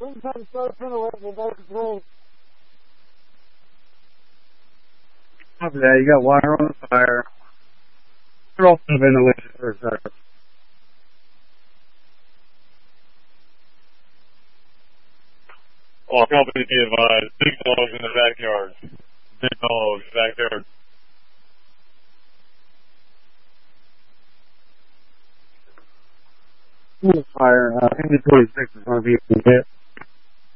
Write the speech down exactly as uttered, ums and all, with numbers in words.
Please have a start away from the control. Copy that. You got water on the fire. Turn off the ventilation for a second. All company be advised. Big dogs in the backyard. Big dogs, backyard. Fire. Uh, inventory six is going to be hit.